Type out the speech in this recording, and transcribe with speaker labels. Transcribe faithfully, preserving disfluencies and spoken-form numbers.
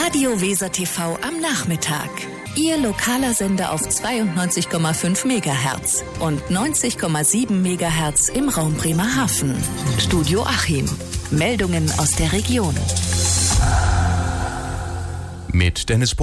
Speaker 1: Radio Weser T V am Nachmittag. Ihr lokaler Sender auf zweiundneunzig Komma fünf Megahertz und neunzig Komma sieben Megahertz im Raum Bremerhaven. Studio Achim. Meldungen aus der Region.
Speaker 2: Mit Dennis